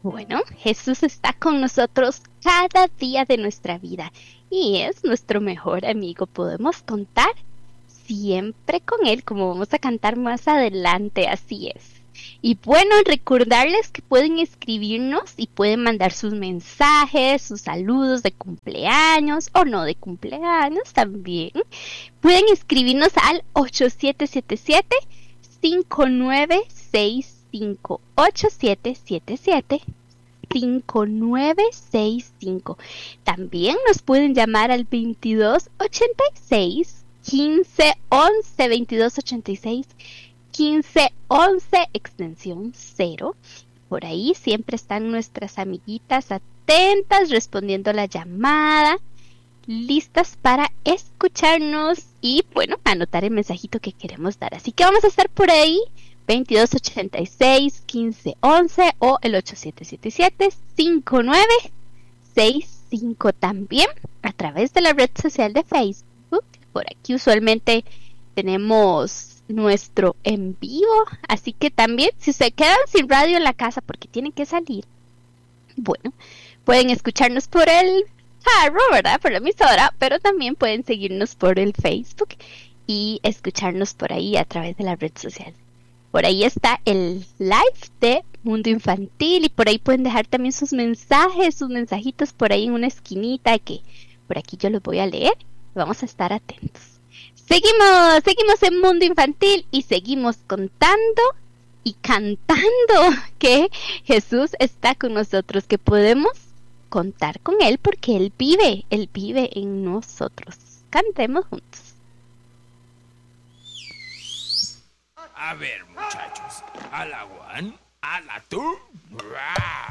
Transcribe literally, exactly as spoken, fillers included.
Bueno, Jesús está con nosotros cada día de nuestra vida y es nuestro mejor amigo. Podemos contar siempre con él, como vamos a cantar más adelante, así es. Y bueno, recordarles que pueden escribirnos y pueden mandar sus mensajes, sus saludos de cumpleaños o no de cumpleaños también. Pueden escribirnos al ocho siete siete siete, cinco nueve seis cinco, ocho siete siete siete, cinco nueve seis cinco. También nos pueden llamar al veintidós ochenta y seis, quince once, veintidós ochenta y seis, quince once, extensión cero. Por ahí siempre están nuestras amiguitas atentas, respondiendo la llamada, listas para escucharnos y, bueno, anotar el mensajito que queremos dar. Así que vamos a estar por ahí, veintidós ochenta y seis, quince once o el ocho siete siete siete, cinco nueve seis cinco. También a través de la red social de Facebook. Por aquí usualmente tenemos nuestro en vivo, así que también si se quedan sin radio en la casa porque tienen que salir, bueno, pueden escucharnos por el carro, ¿verdad? Por la emisora, pero también pueden seguirnos por el Facebook y escucharnos por ahí a través de la red social. Por ahí está el live de Mundo Infantil y por ahí pueden dejar también sus mensajes, sus mensajitos por ahí en una esquinita que por aquí yo los voy a leer. Vamos a estar atentos. Seguimos, seguimos en Mundo Infantil y seguimos contando y cantando que Jesús está con nosotros, que podemos contar con Él porque Él vive, Él vive en nosotros. Cantemos juntos. A ver, muchachos, a la one, a la two,